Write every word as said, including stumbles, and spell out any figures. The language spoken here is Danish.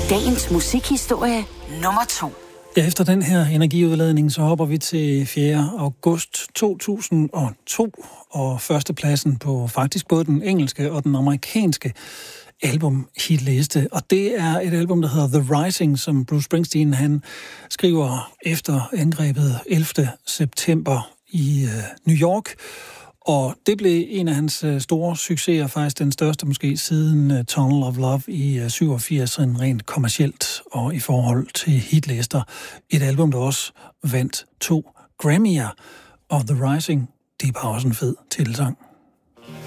Dagens musikhistorie nummer to. Ja, efter den her energiudladning, så hopper vi til fjerde august to tusind og to, og førstepladsen på faktisk både den engelske og den amerikanske album-hitliste. Og det er et album, der hedder The Rising, som Bruce Springsteen han skriver efter angrebet ellevte september i øh, New York. Og det blev en af hans store succeser, faktisk den største måske siden Tunnel of Love i syvogfirs, rent kommercielt og i forhold til hitlister. Et album, der også vandt to Grammy'er, og The Rising, det er bare også en fed titelsang.